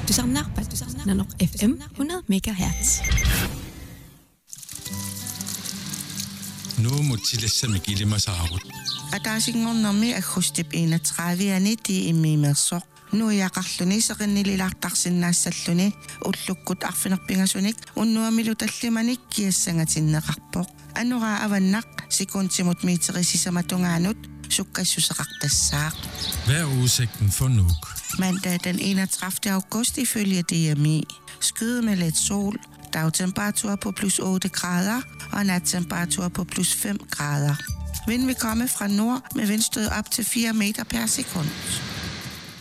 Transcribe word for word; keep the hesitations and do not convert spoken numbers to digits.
Du samlar på Nanoq F M hundrede megahertz. Nu mutsilassa mikilima saarut. Ataasinngornermi agustip enogtredive i immimersoq. Nu yaqarluni seqinnilartarsinnaassalluni ullukkut arfinerpingasunik unnuamilu tallimanik kiassangatinneqarpoq. Anura avannaq sekuntimut meterisisamatungaanuut sukkassuseqartassaaq. Hvad er udsigten for Nuuk? Mandag den enogtredivte august ifølge D M I. Skyde med lidt sol, dagtemperatur på plus otte grader og nattemperatur på plus fem grader. Vind vil komme fra nord med vindstød op til fire meter per sekund.